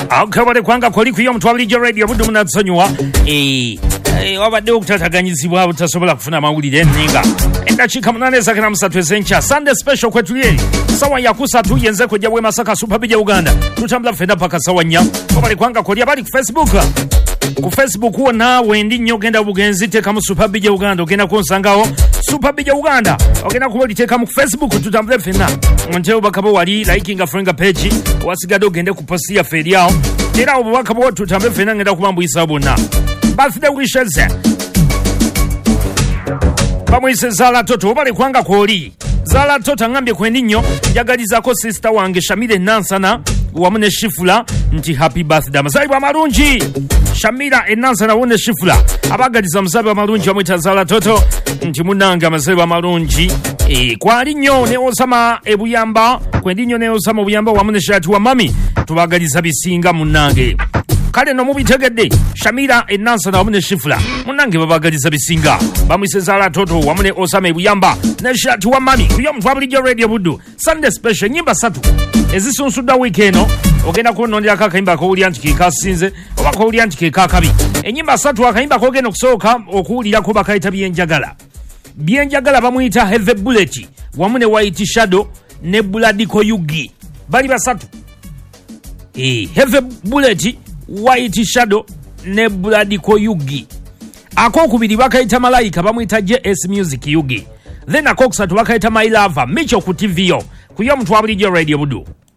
akabale kwanga koli kuyo mutwabulije radio buddu munatsonyiwa wabadde okutataganyizibwa butasobola kufuna mawulire ninga endakiika 8:33 ezenkya Sunday special kwetuli sawa ya kusatu yenze kujja bwe Masaka Super Bija Uganda tutambula fenda paka sawa nya kabale kwanga koli abali ku Facebook wona wendi nnyo genda bugenzi teka mu Super Bija Uganda ogenda kunsangawo Super Bija Uganda ogenda kubali teka mu Facebook tutambule fenda Monteo bakabo wali liking a friend page wasigado ogende ku post ya feri yao era obubaka bwo tutambule fenda ngenda kubambuyisa bonna birthday wishes bamwise Zala Toto obale kwanga koli Zala Toto ngambye kwendi nnyo njagalizako sister wange Shamire Nansana wamune Shifula nti happy birthday mazalibu amalungi Shamira Nansana wone Shifula abagaliza mazalibu amalungi wamwita Zala Toto nti munanga mazalibu amalungi kwali nnyo ne Osama ebuyamba kwendi nnyo ne Osama obuyamba wamune Shati wa mami tubagaliza bisinga munange kale no mubitegedde Shamira Nansana wamune Shifula munange babagaliza bisinga bamwise Zala Toto wamune Osama ebuyamba ne Shati wa mami kuyo mtwabulije radio buddu Sunday special nyimba 3 ezisunsuddwa weekend ogenda kunondera akayimba akawulira nti kekasinze oba akawulira nti kekakabi enyimba 3 akayimba kogenda okusooka okuwulirako bakayita byenjagala bamuyita Heavy Bullet wamune White Shadow ne Blood Koyugi bali basatu Heavy Bullet White Shadow ne Blood Koyugi akokubiri bakayita Malayika bamuyita JS Music Yugi then akokusatu bakayita My Lover Micho ku TV yo kuyo mtwabulije radio buddu